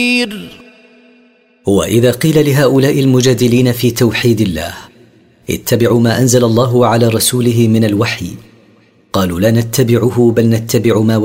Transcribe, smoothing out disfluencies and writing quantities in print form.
وإذا قيل لهؤلاء المجادلين في توحيد الله اتبعوا ما أنزل الله على رسوله من الوحي، قالوا لا نتبعه بل نتبع ما